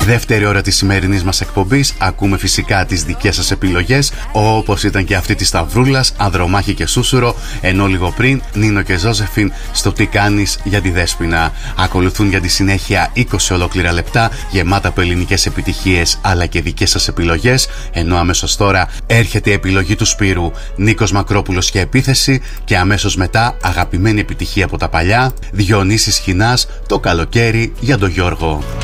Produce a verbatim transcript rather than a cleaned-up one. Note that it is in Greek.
Δεύτερη ώρα της σημερινής μας εκπομπής ακούμε φυσικά τις δικές σας επιλογές, όπως ήταν και αυτή της Σταυρούλας, Ανδρομάχη και Σούσουρο, ενώ λίγο πριν Νίνο και Ζώζεφιν στο Τι κάνεις για τη Δέσποινα. Ακολουθούν για τη συνέχεια είκοσι ολόκληρα λεπτά γεμάτα από ελληνικές επιτυχίες αλλά και δικές σας επιλογές, ενώ αμέσως τώρα έρχεται η επιλογή του Σπύρου, Νίκος Μακρόπουλος και Επίθεση, και αμέσως μετά αγαπημένη επιτυχία από τα παλιά, Διονύσης Χινάς, Το καλοκαίρι για τον Γιώργο.